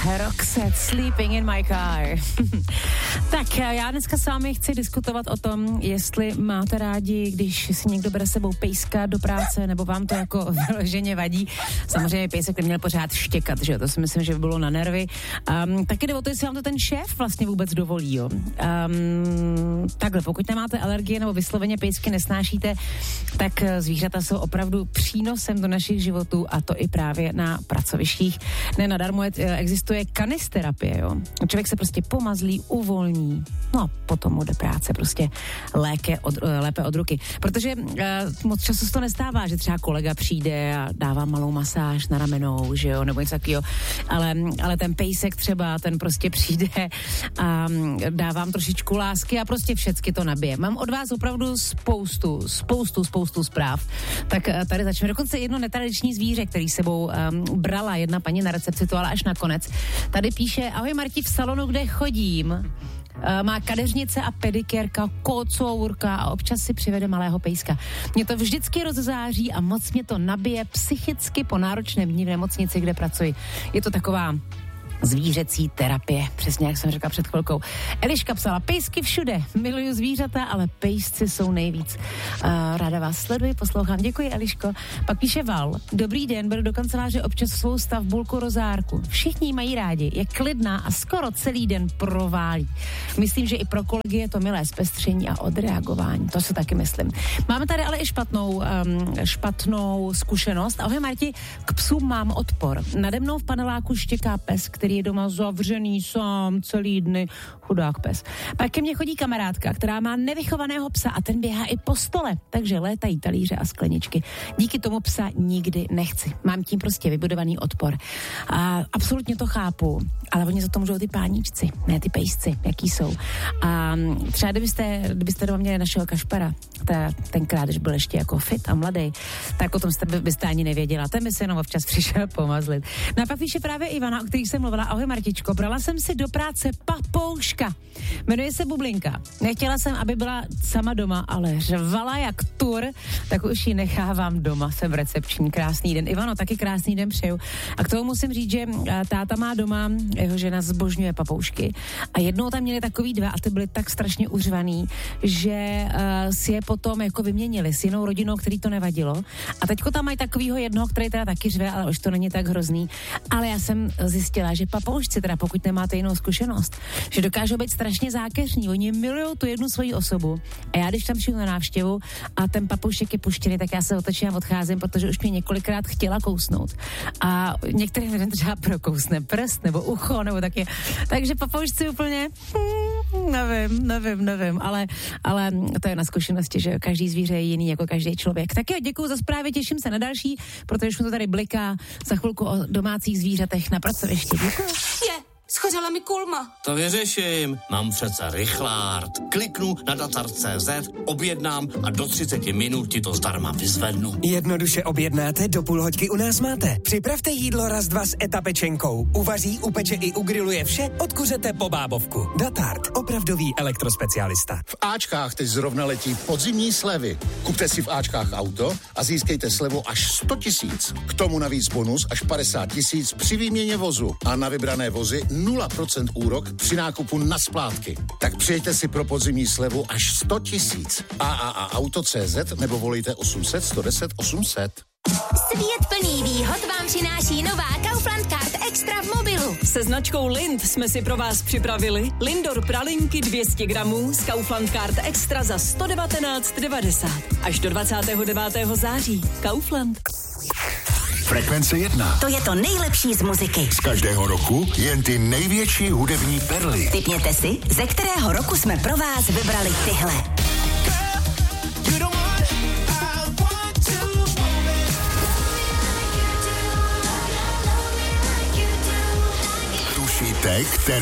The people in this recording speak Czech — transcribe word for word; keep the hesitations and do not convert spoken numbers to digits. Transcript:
Roxette, Sleeping in my car. Tak já dneska s vámi chci diskutovat o tom, jestli máte rádi, když si někdo bere sebou pejska do práce, nebo vám to jako vyloženě vadí. Samozřejmě pejsek neměl pořád štěkat, že jo, to si myslím, že by bylo na nervy. Um, taky jde o to, jestli vám to ten šéf vlastně vůbec dovolí, jo. Um, takhle, pokud nemáte alergie nebo vysloveně pejsky nesnášíte, tak zvířata jsou opravdu přínosem do našich životů, a to i právě na pracovištích. Ne nadarmo existuje kanisterapie, jo. Člověk se prostě pomazlí, uvolní, no a potom mu jde práce prostě léke od, lépe od ruky. Protože uh, moc času se to nestává, že třeba kolega přijde a dává malou masáž na ramenou, že jo, nebo něco takového, ale, ale ten pejsek třeba, ten prostě přijde a dá vám trošičku lásky a prostě všecky to nabije. Mám od vás opravdu spoustu, spoustu, spoustu zpráv. Tak tady začneme. Dokonce jedno netradiční zvíře, který sebou um, brala jedna paní na recepci, to ale až nakonec. Tady píše: ahoj Marti, v salonu, kde chodím, uh, má kadeřnice a pedikérka, kocourka a občas si přivede malého pejska. Mě to vždycky rozzáří a moc mě to nabije psychicky po náročném dni v nemocnici, kde pracuji. Je to taková zvířecí terapie, přesně jak jsem řekla před chvilkou. Eliška psala: pejsky všude, miluju zvířata, ale pejsci jsou nejvíc. Uh, ráda vás sleduji, poslouchám. Děkuji, Eliško. Pak píše Val: dobrý den, beru do kanceláře občas svou stavbulku rozárku. Všichni mají rádi, je klidná a skoro celý den proválí. Myslím, že i pro kolegy je to milé zpestření a odreagování. To si taky myslím. Máme tady ale i špatnou, um, špatnou zkušenost. Ahoj Marti, k psům mám odpor. Nade mnou v paneláku štěká pes, který je doma zavřený sám celý dny, chudák pes. Pak ke mně chodí kamarádka, která má nevychovaného psa a ten běhá i po stole, takže létají talíře a skleničky. Díky tomu psa nikdy nechci. Mám tím prostě vybudovaný odpor. A absolutně to chápu, ale oni za to můžou ty páníčci, ne ty pejsci, jaký jsou. A třeba kdybyste, kdybyste doma měli našeho Kašpara, ta, tenkrát, když byl ještě jako fit a mladý, tak o tom jste, byste ani nevěděla. Ten by se jenom občas přišel pomazlit. No a pak píše právě Ivana, o kterých jsem mluvila. Ahoj Martičko, brala jsem si do práce papouška. Jmenuje se Bublinka. Nechtěla jsem, aby byla sama doma, ale řvala jak tur, tak už ji nechávám doma. Jsem v recepční. Krásný den. Ivano, taky krásný den přeju. A k tomu musím říct, že táta má doma, jeho žena zbožňuje papoušky. A jednou tam měli takový dva a ty byly tak strašně uřvaný, že uh, si je potom jako vyměnili s jinou rodinou, který to nevadilo. A teďko tam mají takovýho jednoho, který teda taky řve, ale už to není tak hrozný. Ale já jsem zjistila, že papoušci, teda pokud nemáte jinou zkušenost, že dokážou být strašně zákeřní. Oni milujou tu jednu svoji osobu. A já, když tam přijdu na návštěvu a ten papoušek je puštěný, tak já se otočím a odcházím, protože už mě několikrát chtěla kousnout. A některý lidem třeba prokousne prst nebo ucho, nebo taky. Takže papoušci úplně, hmm, nevím, nevím, nevím, ale, ale to je na zkušenosti, že každý zvíře je jiný jako každý člověk. Tak jo, děkuju za zprávy, těším se na další, protože už mi to tady bliká za chvilku o domácích zvířatech na pracovišti. Děkuju. Je, schořela mi kulma. To vyřeším, mám přece rychlárt. Kliknu na datar tečka cé zet, objednám a do třicet minut ti to zdarma vyzvednu. Jednoduše objednáte, do půl hoďky u nás máte. Připravte jídlo raz dva s etapečenkou. Uvaří, upeče i ugriluje vše, odkuřete po bábovku. Datart, opravdový elektrospecialista. V Ačkách teď zrovna letí podzimní slevy. Kupte si v Ačkách auto a získejte slevu až sto tisíc. K tomu navíc bonus až padesát tisíc při výměně vozu. A na vybrané vozy nula procent úrok při nákupu na splátky. Tak přijďte si pro podzimní slevu až sto tisíc. A A A auto tečka cé zet nebo volejte osm set, sto deset, osm set. Svět plný výhod vám přináší nová Kaufland Card Extra v mobilu. Se značkou Lind jsme si pro vás připravili Lindor pralinky dvě stě gramů z Kaufland Card Extra za sto devatenáct devadesát. Až do dvacátého devátého září. Kaufland. Frekvence jedna. To je to nejlepší z muziky. Z každého roku jen ty největší hudební perly. Tipněte si, ze kterého roku jsme pro vás vybrali tyhle. Tušíte, který